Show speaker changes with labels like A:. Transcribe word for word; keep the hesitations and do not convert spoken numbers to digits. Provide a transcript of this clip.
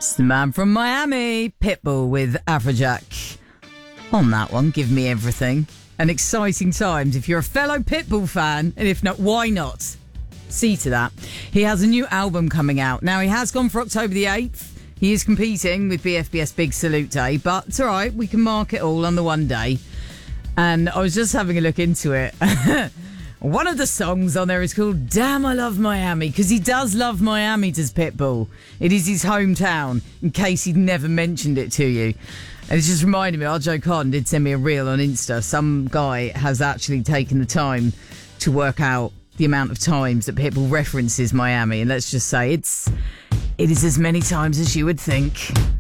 A: It's the man from Miami, Pitbull with Afrojack. On that one, give me everything. And exciting times if you're a fellow Pitbull fan, and if not, why not? See to that. He has a new album coming out. Now, he has gone for October the eighth. He is competing with B F B S Big Salute Day, but it's all right. We can mark it all on the one day. And I was just having a look into it. One of the songs on there is called Damn I Love Miami, because he does love Miami, does Pitbull. It is his hometown, in case he'd never mentioned it to you. And it's just reminded me, Arjo Khan did send me a reel on Insta. Some guy has actually taken the time to work out the amount of times that Pitbull references Miami. And let's just say it's it is as many times as you would think.